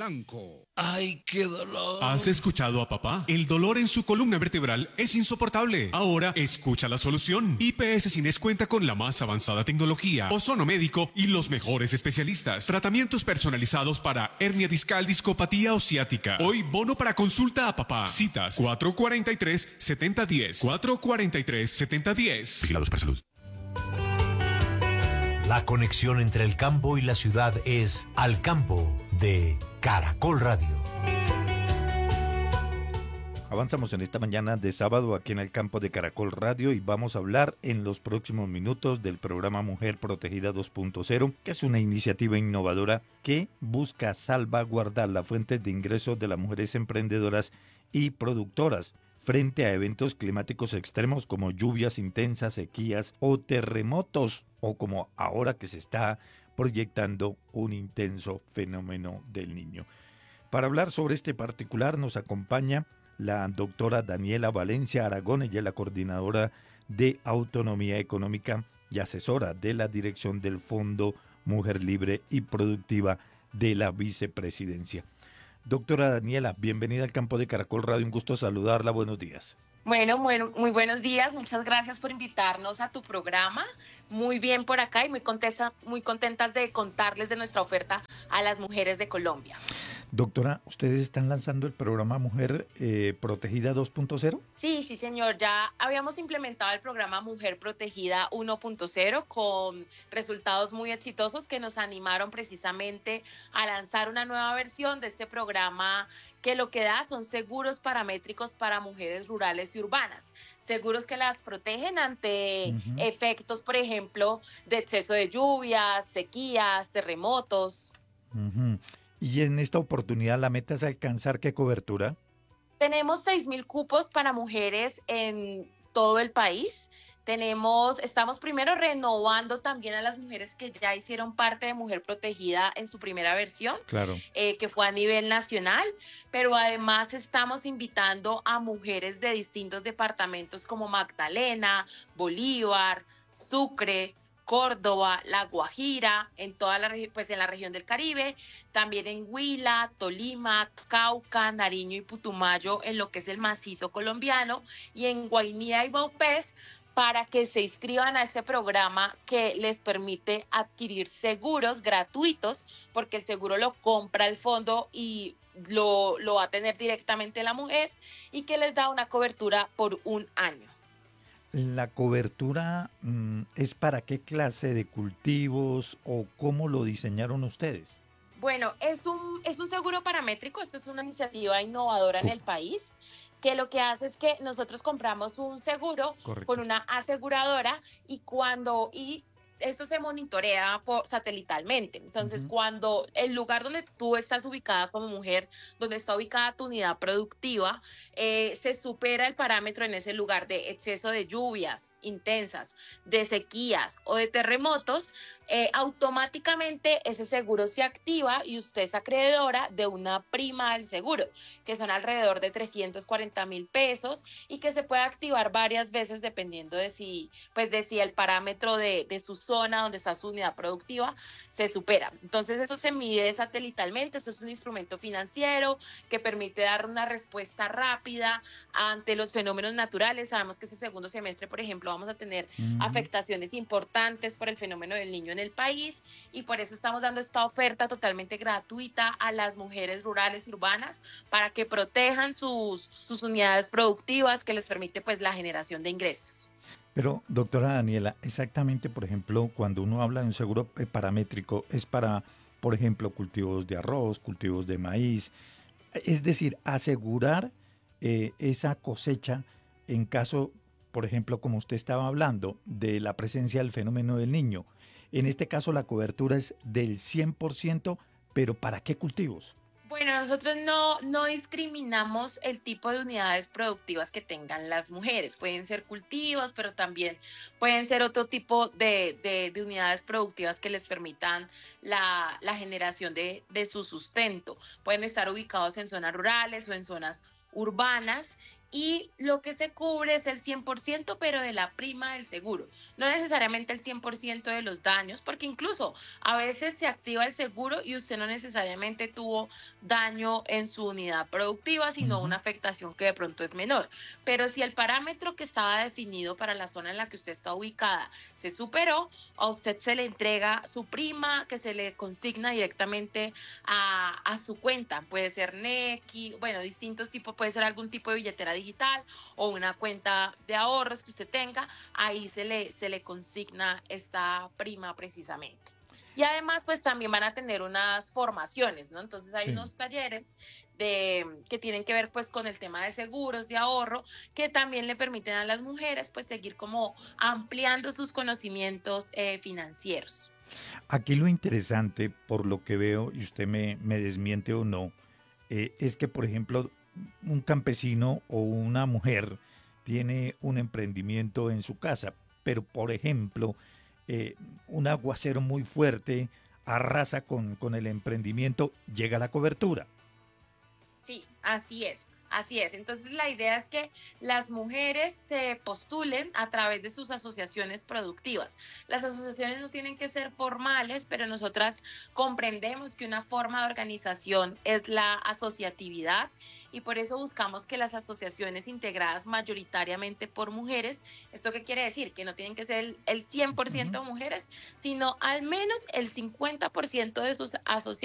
Blanco. ¡Ay, qué dolor! ¿Has escuchado a papá? El dolor en su columna vertebral es insoportable. Ahora escucha la solución. IPS Cines cuenta con la más avanzada tecnología, ozono médico y los mejores especialistas. Tratamientos personalizados para hernia discal, discopatía o ciática. Hoy bono para consulta a papá. Citas 443-7010. 443-7010. Vigilados para salud. La conexión entre el campo y la ciudad es Al Campo de Caracol Radio. Avanzamos en esta mañana de sábado aquí en el campo de Caracol Radio y vamos a hablar en los próximos minutos del programa Mujer Protegida 2.0, que es una iniciativa innovadora que busca salvaguardar las fuentes de ingresos de las mujeres emprendedoras y productoras frente a eventos climáticos extremos como lluvias intensas, sequías o terremotos, o como ahora que se está proyectando un intenso fenómeno del Niño. Para hablar sobre este particular nos acompaña la doctora Daniela Valencia Aragón. Ella es la coordinadora de Autonomía Económica y asesora de la dirección del Fondo Mujer Libre y Productiva de la Vicepresidencia. Doctora Daniela, bienvenida al campo de Caracol Radio, un gusto saludarla, buenos días. Bueno, muy buenos días, muchas gracias por invitarnos a tu programa, muy bien por acá y muy contentas de contarles de nuestra oferta a las mujeres de Colombia. Doctora, ¿ustedes están lanzando el programa Mujer Protegida 2.0? Sí, señor, ya habíamos implementado el programa Mujer Protegida 1.0 con resultados muy exitosos que nos animaron precisamente a lanzar una nueva versión de este programa que lo que da son seguros paramétricos para mujeres rurales y urbanas, seguros que las protegen ante efectos, por ejemplo, de exceso de lluvias, sequías, terremotos. Y en esta oportunidad la meta es alcanzar ¿qué cobertura? Tenemos 6,000 cupos para mujeres en todo el país. Estamos primero renovando también a las mujeres que ya hicieron parte de Mujer Protegida en su primera versión, claro, que fue a nivel nacional, pero además estamos invitando a mujeres de distintos departamentos como Magdalena, Bolívar, Sucre, Córdoba, La Guajira, en toda la pues en la región del Caribe, también en Huila, Tolima, Cauca, Nariño y Putumayo, en lo que es el macizo colombiano, y en Guainía y Vaupés, para que se inscriban a este programa que les permite adquirir seguros gratuitos, porque el seguro lo compra el fondo y lo va a tener directamente la mujer, y que les da una cobertura por 1 año. ¿La cobertura es para qué clase de cultivos o cómo lo diseñaron ustedes? Bueno, es un seguro paramétrico, esto es una iniciativa innovadora en el país, que lo que hace es que nosotros compramos un seguro con una aseguradora y esto se monitorea satelitalmente. Entonces, cuando el lugar donde tú estás ubicada como mujer, donde está ubicada tu unidad productiva, se supera el parámetro en ese lugar de exceso de lluvias intensas, de sequías o de terremotos, automáticamente ese seguro se activa y usted es acreedora de una prima del seguro, que son alrededor de 340,000 pesos y que se puede activar varias veces dependiendo de si el parámetro de su zona donde está su unidad productiva se supera. Entonces eso se mide satelitalmente, eso es un instrumento financiero que permite dar una respuesta rápida ante los fenómenos naturales. Sabemos que este segundo semestre, por ejemplo, vamos a tener afectaciones importantes por el fenómeno del Niño en el país y por eso estamos dando esta oferta totalmente gratuita a las mujeres rurales y urbanas para que protejan sus unidades productivas, que les permite pues la generación de ingresos. Pero, doctora Daniela, exactamente, por ejemplo, cuando uno habla de un seguro paramétrico, es para, por ejemplo, cultivos de arroz, cultivos de maíz, es decir, asegurar esa cosecha en caso, por ejemplo, como usted estaba hablando, de la presencia del fenómeno del Niño. En este caso la cobertura es del 100%, pero ¿para qué cultivos? Bueno, nosotros no discriminamos el tipo de unidades productivas que tengan las mujeres. Pueden ser cultivos, pero también pueden ser otro tipo de unidades productivas que les permitan la generación de su sustento. Pueden estar ubicados en zonas rurales o en zonas urbanas y lo que se cubre es el 100%, pero de la prima del seguro, no necesariamente el 100% de los daños, porque incluso a veces se activa el seguro y usted no necesariamente tuvo daño en su unidad productiva, sino una afectación que de pronto es menor. Pero si el parámetro que estaba definido para la zona en la que usted está ubicada se superó, a usted se le entrega su prima, que se le consigna directamente a su cuenta. Puede ser Nequi, bueno, distintos tipos, puede ser algún tipo de billetera digital o una cuenta de ahorros que usted tenga, ahí se le consigna esta prima precisamente. Y además, pues también van a tener unas formaciones, ¿no? Entonces hay unos talleres que tienen que ver pues con el tema de seguros, de ahorro, que también le permiten a las mujeres pues seguir como ampliando sus conocimientos financieros. Aquí lo interesante, por lo que veo, y usted me desmiente o no, es que, por ejemplo, un campesino o una mujer tiene un emprendimiento en su casa, pero, por ejemplo, un aguacero muy fuerte arrasa con el emprendimiento, llega la cobertura. Sí, así es. Así es. Entonces la idea es que las mujeres se postulen a través de sus asociaciones productivas. Las asociaciones no tienen que ser formales, pero nosotras comprendemos que una forma de organización es la asociatividad y por eso buscamos que las asociaciones integradas mayoritariamente por mujeres, ¿esto qué quiere decir? Que no tienen que ser el 100% mujeres, sino al menos el 50% de sus asociaciones